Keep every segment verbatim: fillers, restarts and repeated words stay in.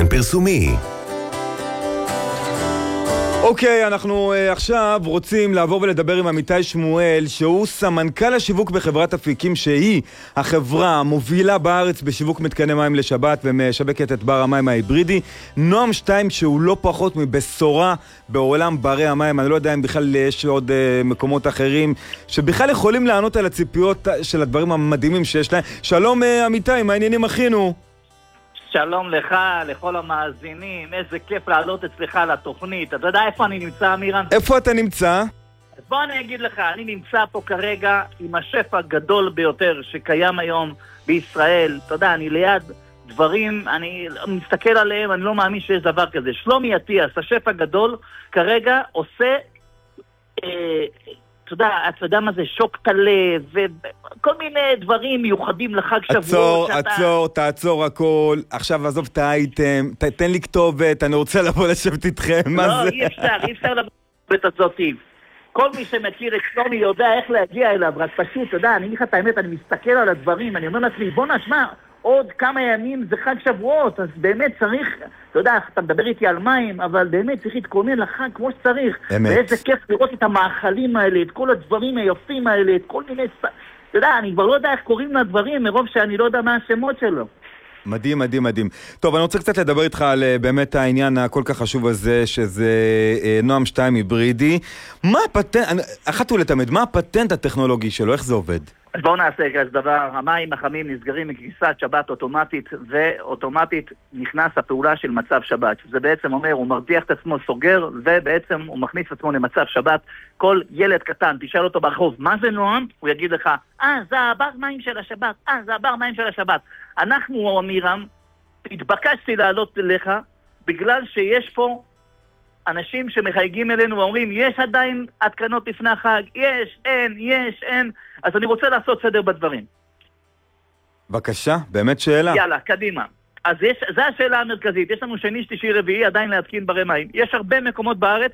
פרסומי. אוקיי, אנחנו uh, עכשיו רוצים לעבור ולדבר עם עמיתי שמואל, שהוא סמנכ"ל השיווק בחברת אפיקים, שהיא החברה המובילה בארץ בשיווק מתקני מים לשבת ומשבקת את בר המים ההיברידי. נועם שתיים, שהוא לא פחות מבשורה בעולם ברי המים. אני לא יודע אם בכלל יש עוד uh, מקומות אחרים שבכלל יכולים לענות על הציפיות של הדברים המדהימים שיש להם. שלום uh, עמיתי, מה העניינים אחינו? שלום לך, לכל המאזינים, איזה כיף לעלות אצלך לתוכנית. אתה יודע איפה אני נמצא, אמירן? איפה אתה נמצא? בוא אני אגיד לך, אני נמצא פה כרגע עם השף הגדול ביותר שקיים היום בישראל. אתה יודע, אני ליד דברים, אני מסתכל עליהם, אני לא מאמין שיש דבר כזה. שלומי אטיאס, השף הגדול, כרגע עושה... אה, אתה יודע, אתה יודע מה זה שוק תלב, וכל מיני דברים מיוחדים לחג שבוע. עצור, שאתה... עצור, תעצור הכל. עכשיו עזוב את האייטם, תן לי כתובת, אני רוצה לבוא לשבת איתכם, מה לא, זה? אי אפשר, אי אפשר לבוא את הזאת. כל מי שמכיר את שלומי יודע איך להגיע אליו, רק פשוט, אתה יודע, אני אגיד לך את האמת, אני מסתכל על הדברים, אני אומר לעצמי, בוא נשמע, עוד כמה ימים זה חג שבועות, אז באמת צריך, אתה יודע, אתה מדבר איתי על מים, אבל באמת צריך להתכונן לחג כמו שצריך. אמת. ואיזה כיף לראות את המאכלים האלה, את כל הדברים היפים האלה, את כל מיני... אתה יודע, אני כבר לא יודע איך קוראים לדברים, מרוב שאני לא יודע מה השמות שלו. מדהים, מדהים, מדהים. טוב, אני רוצה קצת לדבר איתך על באמת העניין הכל כך חשוב הזה, שזה נועם שתיים היברידי. מה הפטנט, אחת ולתמיד, מה הפטנט הטכנולוגי שלו? איך זה עובד? אז בואו נעשה כזה דבר, המים החמים נסגרים מכניסת שבת אוטומטית, ואוטומטית נכנס הפעולה של מצב שבת. זה בעצם אומר, הוא מרתיח את עצמו סוגר, ובעצם הוא מכניס את עצמו למצב שבת. כל ילד קטן, תשאל אותו ברחוב, מה זה נועם? הוא יגיד לך, אה, זה הבר מים של השבת, אה, זה הבר מים של השבת. אנחנו, אמירם, התבקשתי לעלות אליך, בגלל שיש פה אנשים שמחייגים אלינו ואומרים, יש עדיין התקנות לפני החג, יש, אין, יש, אין. אז אני רוצה לעשות סדר בדברים. בבקשה, באמת שאלה. יאללה, קדימה. אז יש, זו השאלה המרכזית. יש לנו שני, שלישי, רביעי עדיין להתקין ברי מים. יש הרבה מקומות בארץ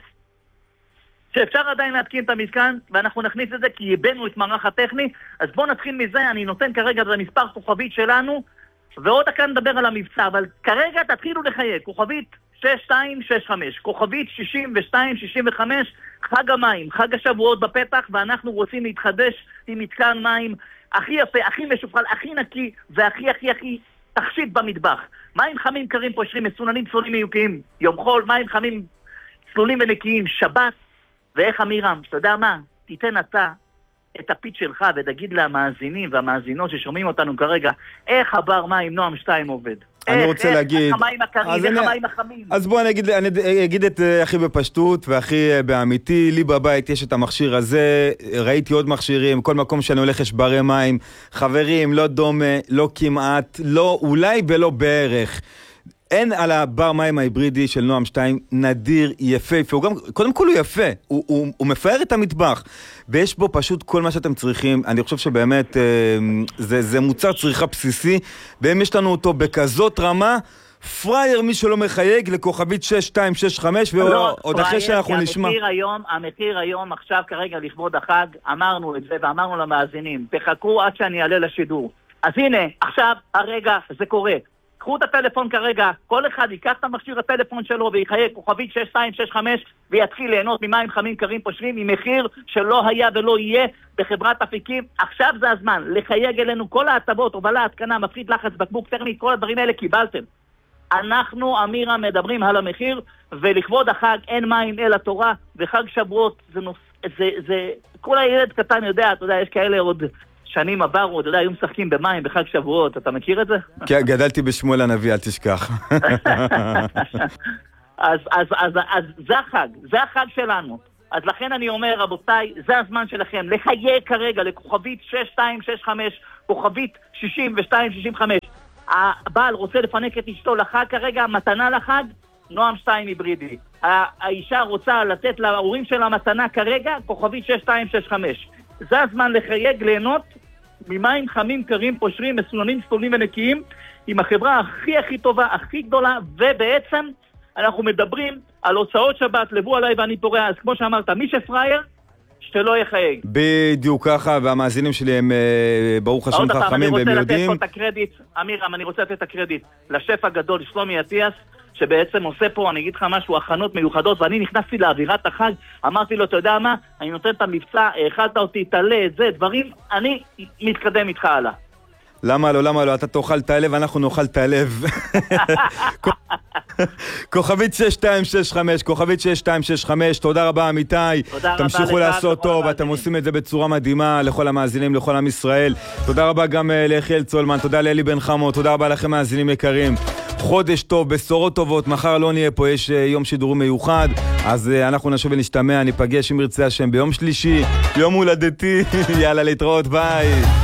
שאפשר עדיין להתקין את המתקן, ואנחנו נכניס את זה כי ייבנו את מערך הטכני. אז בואו נתחיל מזה, אני נותן כרגע את המספר כוכבית שלנו, ועוד כאן נדבר על המבצע, אבל כרגע תתחילו לחייג. כוכבית שש שתיים שש חמש, כוכבית שישים ושתיים שישים וחמש, חג המים, חג השבועות בפתח, ואנחנו רוצים להתחדש עם מתקן מים הכי יפה, הכי משופל, הכי נקי, והכי הכי הכי תכשיט במטבח. מים חמים קרים פושרים, מסוננים צלולים מיוקיים, יום חול, מים חמים צלולים ונקיים, שבת, ואיך אמירם, אתה יודע מה? תיתן אתה את הפיץ שלך ותגיד למאזינים והמאזינות ששומעים אותנו כרגע, איך הבר מים נועם שתיים עובד. אני איך, רוצה איך, להגיד... איך המים הקרים, איך אני... המים החמים. אז בוא אני אגיד, אני אגיד את הכי בפשטות והכי באמיתי. לי בבית יש את המכשיר הזה, ראיתי עוד מכשירים, כל מקום שאני הולך יש ברי מים. חברים, לא דומה, לא כמעט, לא אולי ולא בערך. אין על הבר מים ההיברידי של נועם שתיים נדיר, יפה, יפה. הוא גם, קודם כל הוא יפה, הוא, הוא, הוא מפאר את המטבח, ויש בו פשוט כל מה שאתם צריכים. אני חושב שבאמת אה, זה, זה מוצר צריכה בסיסי, ואם יש לנו אותו בכזאת רמה, פרייר מי שלא מחייג לכוכבית שש שתיים שש חמש, ועוד אחרי שאנחנו נשמע. המחיר היום, המחיר היום עכשיו כרגע לכבוד החג, אמרנו את זה ואמרנו למאזינים, תחכו עד שאני אעלה לשידור. אז הנה, עכשיו הרגע זה קורה. קחו את הטלפון כרגע, כל אחד ייקח את המכשיר הטלפון שלו ויחייג כוכבית שש שתיים שש חמש ויתחיל ליהנות ממים חמים קרים פושרים עם מחיר שלא היה ולא יהיה בחברת אפיקים. עכשיו זה הזמן לחייג אלינו כל ההטבות, הובלה, התקנה, מפחית לחץ, בקבוק טרמי, כל הדברים האלה קיבלתם. אנחנו, אמירה, מדברים על המחיר, ולכבוד החג אין מים אלא תורה, וחג שבועות זה נוס... זה, זה... כל הילד קטן יודע, אתה יודע, יש כאלה עוד... שנים עברו, אתה יודע, היו משחקים במים בחג שבועות, אתה מכיר את זה? כן, גדלתי בשמואל הנביא, אל תשכח. אז, אז, אז, אז זה החג, זה החג שלנו. אז לכן אני אומר, רבותיי, זה הזמן שלכם, לחייג כרגע לכוכבית שש שתיים שש חמש, כוכבית שישים ושתיים שישים וחמש. הבעל רוצה לפנק את אשתו לחג כרגע, מתנה לחג, נועם שתיים היברידי. האישה רוצה לתת להורים שלה מתנה כרגע, כוכבית שש שתיים שש חמש. זה הזמן לחייג ליהנות ממים חמים קרים פושרים מסוננים סטולים ונקיים עם החברה הכי הכי טובה, הכי גדולה, ובעצם אנחנו מדברים על הוצאות שבת, לבוא עליי ואני פורע. אז כמו שאמרת, מי שפרייר שלא יחייג. בדיוק ככה, והמאזינים שלי הם ברוך השם חכמים והם יודעים. אני רוצה לתת פה את הקרדיט, אמירם, אני רוצה לתת את הקרדיט לשף הגדול שלומי אטיאס, שבעצם עושה פה, אני אגיד לך משהו, הכנות מיוחדות, ואני נכנסתי לאווירת החג, אמרתי לו, אתה יודע מה, אני נותן את המבצע, האכלת אותי, תעלה את זה, דברים, אני מתקדם איתך הלאה. למה לא, למה לא? אתה תאכל את הלב, אנחנו נאכל את הלב. כוכבית שש שתיים שש חמש, כוכבית שש שתיים שש חמש, תודה רבה אמיתי. תמשיכו לעשות טוב, אתם עושים את זה בצורה מדהימה לכל המאזינים, לכל עם ישראל. תודה רבה גם ליחיאל צולמן, תודה לאלי בן חמו, תודה רבה לכם מאזינים יקרים. חודש טוב, בשורות טובות, מחר לא נהיה פה, יש יום שידורים מיוחד, אז אנחנו נשוב ונשתמע, ניפגש עם ירצה השם ביום שלישי, יום הולדתי, יאללה להתראות, ביי.